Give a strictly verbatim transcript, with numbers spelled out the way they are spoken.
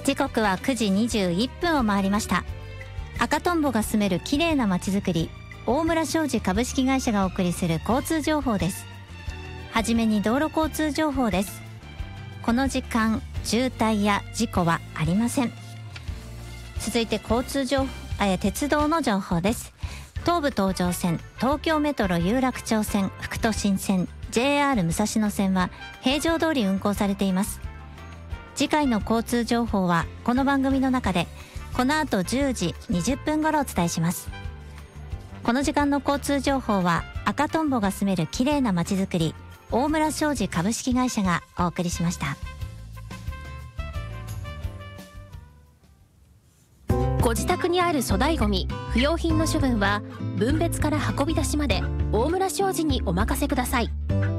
時刻はくじにじゅういっぷんを回りました。赤とんぼが住める綺麗な街づくり、大村商事株式会社がお送りする交通情報です。はじめに道路交通情報です。この時間渋滞や事故はありません。続いて交通情報、え鉄道の情報です。東武東上線、東京メトロ有楽町線、副都心線、 ジェイアール 武蔵野線は平常通り運行されています。次回の交通情報はこの番組の中でこの後じゅうじにじゅっぷん頃お伝えします。この時間の交通情報は赤とんぼが住める綺麗な街づくり、大村商事株式会社がお送りしました。 ご自宅にある粗大ごみ、不要品の処分は分別から運び出しまで大村商事にお任せください。